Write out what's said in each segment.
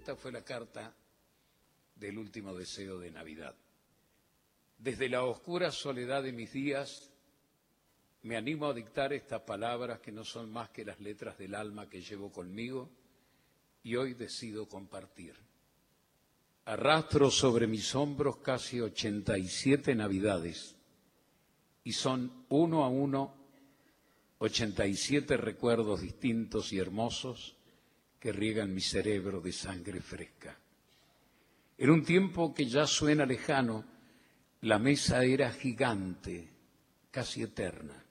esta fue la carta del último deseo de Navidad. Desde la oscura soledad de mis días, me animo a dictar estas palabras que no son más que las letras del alma que llevo conmigo y hoy decido compartir. Arrastro sobre mis hombros casi 87 Navidades y son uno a uno 87 recuerdos distintos y hermosos que riegan mi cerebro de sangre fresca. En un tiempo que ya suena lejano, la mesa era gigante, casi eterna.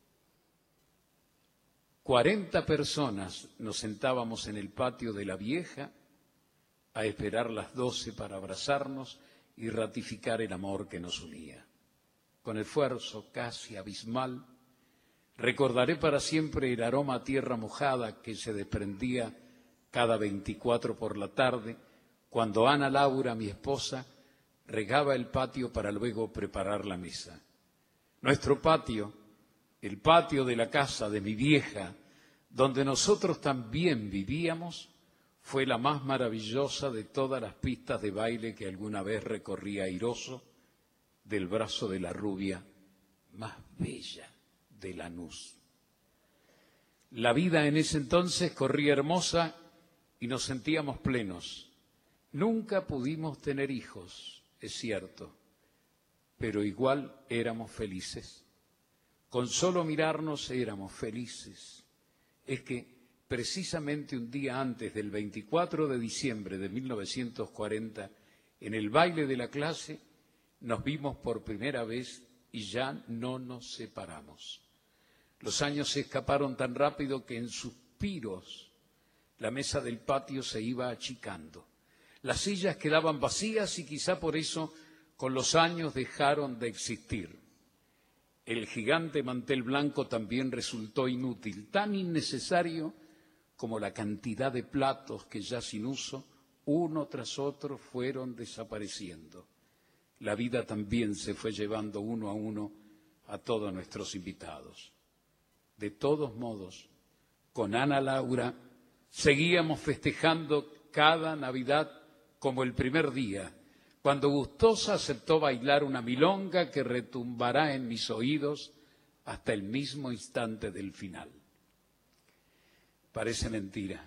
40 personas nos sentábamos en el patio de la vieja a esperar las 12 para abrazarnos y ratificar el amor que nos unía. Con esfuerzo casi abismal, recordaré para siempre el aroma a tierra mojada que se desprendía cada 24 por la tarde, cuando Ana Laura, mi esposa, regaba el patio para luego preparar la mesa. Nuestro patio, el patio de la casa de mi vieja, donde nosotros también vivíamos, fue la más maravillosa de todas las pistas de baile que alguna vez recorrí airoso del brazo de la rubia más bella de Lanús. La vida en ese entonces corría hermosa y nos sentíamos plenos. Nunca pudimos tener hijos, es cierto, pero igual éramos felices. Con solo mirarnos éramos felices. Es que precisamente un día antes del 24 de diciembre de 1940, en el baile de la clase, nos vimos por primera vez y ya no nos separamos. Los años se escaparon tan rápido que en suspiros la mesa del patio se iba achicando. Las sillas quedaban vacías y quizá por eso con los años dejaron de existir. El gigante mantel blanco también resultó inútil, tan innecesario como la cantidad de platos que ya sin uso, uno tras otro, fueron desapareciendo. La vida también se fue llevando uno a uno a todos nuestros invitados. De todos modos, con Ana Laura seguíamos festejando cada Navidad como el primer día, cuando gustosa aceptó bailar una milonga que retumbará en mis oídos hasta el mismo instante del final. Parece mentira,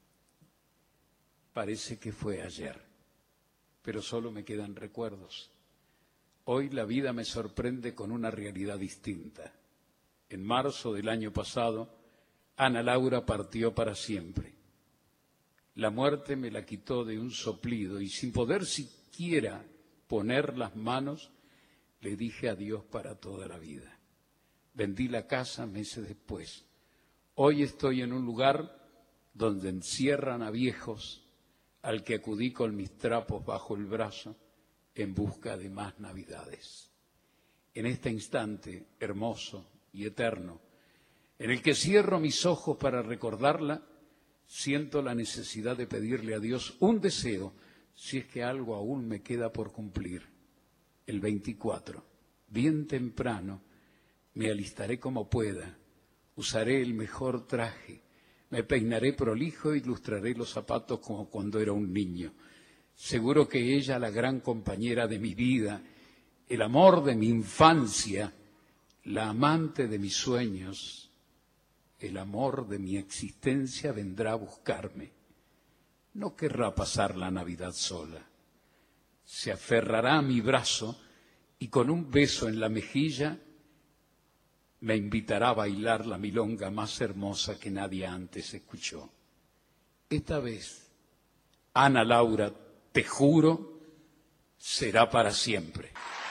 parece que fue ayer, pero solo me quedan recuerdos. Hoy la vida me sorprende con una realidad distinta. En marzo del año pasado, Ana Laura partió para siempre. La muerte me la quitó de un soplido y sin poder siquiera poner las manos, le dije adiós para toda la vida. Vendí la casa meses después. Hoy estoy en un lugar donde encierran a viejos al que acudí con mis trapos bajo el brazo en busca de más Navidades. En este instante hermoso y eterno, en el que cierro mis ojos para recordarla, siento la necesidad de pedirle a Dios un deseo, si es que algo aún me queda por cumplir. El 24, bien temprano, me alistaré como pueda, usaré el mejor traje, me peinaré prolijo y lustraré los zapatos como cuando era un niño. Seguro que ella, la gran compañera de mi vida, el amor de mi infancia, la amante de mis sueños, el amor de mi existencia, vendrá a buscarme. No querrá pasar la Navidad sola. Se aferrará a mi brazo y con un beso en la mejilla me invitará a bailar la milonga más hermosa que nadie antes escuchó. Esta vez, Ana Laura, te juro, será para siempre.